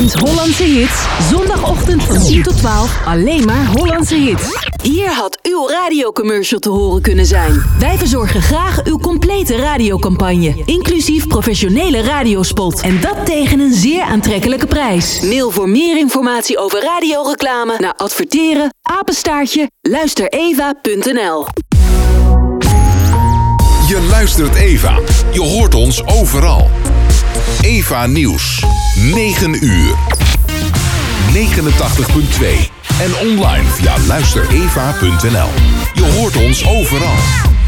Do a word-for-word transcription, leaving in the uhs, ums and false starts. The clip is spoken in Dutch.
Maandagochtend Hollandse hits. Zondagochtend van tien tot twaalf. Alleen maar Hollandse hits. Hier had uw radiocommercial te horen kunnen zijn. Wij verzorgen graag uw complete radiocampagne. Inclusief professionele radiospot. En dat tegen een zeer aantrekkelijke prijs. Mail voor meer informatie over radioreclame naar adverteren apenstaartje luistereva punt n l. Je luistert Eva. Je hoort ons overal. Eva Nieuws. negen uur. negenentachtig punt twee. En online via luistereva punt n l. Je hoort ons overal.